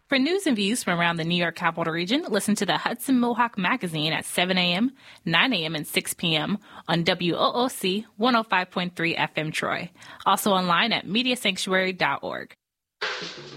For news and views from around the New York Capital Region, listen to the Hudson Mohawk Magazine at 7 a.m., 9 a.m., and 6 p.m. on WOOC 105.3 FM Troy. Also online at mediasanctuary.org.